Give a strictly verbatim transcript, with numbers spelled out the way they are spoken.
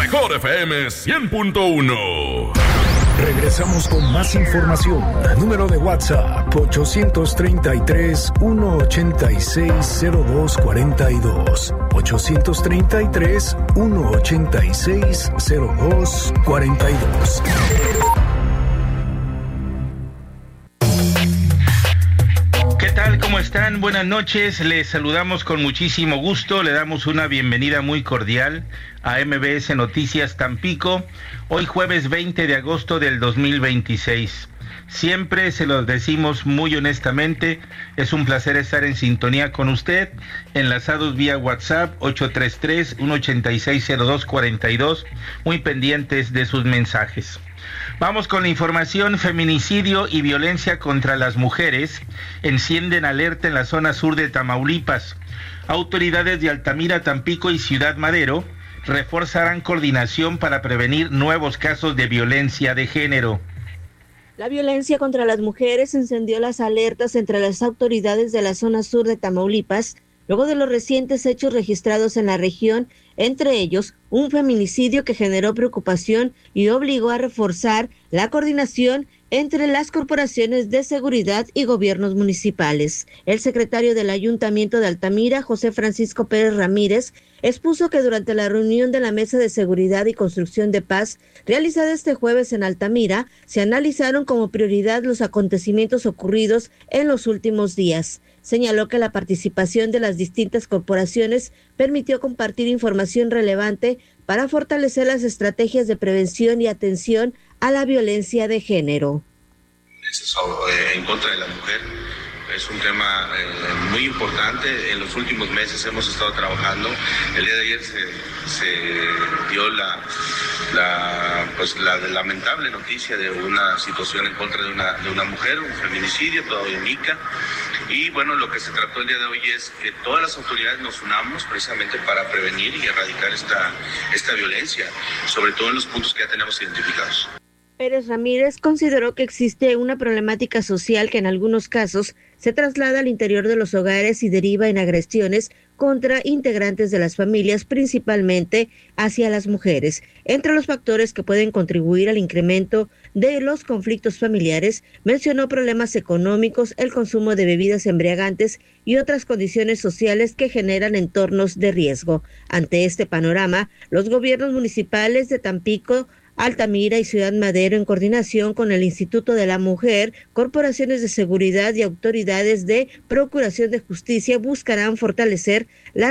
Mejor F M cien punto uno. Regresamos con más información. Número de WhatsApp ocho tres tres, uno ocho seis, cero dos cuatro dos. ocho tres tres, uno ocho seis, cero dos cuatro dos. ¿Qué tal? ¿Cómo están? Buenas noches. Les saludamos con muchísimo gusto. Le damos una bienvenida muy cordial a M B S Noticias Tampico. Hoy jueves veinte de agosto del dos mil veintiséis. Siempre se los decimos muy honestamente, es un placer estar en sintonía con usted, enlazados vía WhatsApp ocho tres tres, uno ocho seis, cero dos cuatro dos, muy pendientes de sus mensajes. Vamos con la información. Feminicidio y violencia contra las mujeres encienden alerta en la zona sur de Tamaulipas. Autoridades de Altamira, Tampico y Ciudad Madero reforzarán coordinación para prevenir nuevos casos de violencia de género. La violencia contra las mujeres encendió las alertas entre las autoridades de la zona sur de Tamaulipas, luego de los recientes hechos registrados en la región, entre ellos un feminicidio que generó preocupación y obligó a reforzar la coordinación entre las corporaciones de seguridad y gobiernos municipales. El secretario del Ayuntamiento de Altamira, José Francisco Pérez Ramírez, expuso que durante la reunión de la Mesa de Seguridad y Construcción de Paz, realizada este jueves en Altamira, se analizaron como prioridad los acontecimientos ocurridos en los últimos días. Señaló que la participación de las distintas corporaciones permitió compartir información relevante para fortalecer las estrategias de prevención y atención a la violencia de género. En contra de la mujer es un tema eh, muy importante. En los últimos meses hemos estado trabajando. El día de ayer se, se dio la, la, pues la lamentable noticia de una situación en contra de una, de una mujer, un feminicidio, todo indica. Y bueno, lo que se trató el día de hoy es que todas las autoridades nos unamos precisamente para prevenir y erradicar esta, esta violencia, sobre todo en los puntos que ya tenemos identificados. Pérez Ramírez consideró que existe una problemática social que en algunos casos se traslada al interior de los hogares y deriva en agresiones contra integrantes de las familias, principalmente hacia las mujeres. Entre los factores que pueden contribuir al incremento de los conflictos familiares, mencionó problemas económicos, el consumo de bebidas embriagantes y otras condiciones sociales que generan entornos de riesgo. Ante este panorama, los gobiernos municipales de Tampico, Altamira y Ciudad Madero, en coordinación con el Instituto de la Mujer, corporaciones de seguridad y autoridades de Procuración de Justicia, buscarán fortalecer la